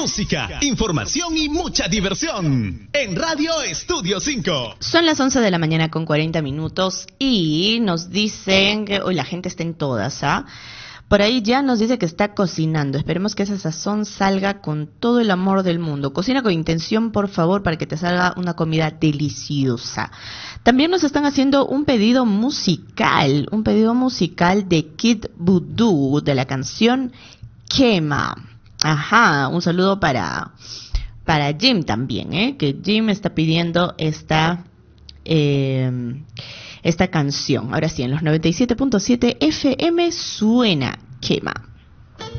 música, información y mucha diversión en Radio Estudio 5. Son las 11 de la mañana con 40 minutos y nos dicen que hoy la gente está en todas, ¿ah? Por ahí ya nos dice que está cocinando. Esperemos que esa sazón salga con todo el amor del mundo. Cocina con intención, por favor, para que te salga una comida deliciosa. También nos están haciendo un pedido musical de Kid Voodoo, de la canción Quema. Ajá, un saludo para Jim también, que Jim está pidiendo esta canción. Ahora sí, en los 97.7 FM suena Quema.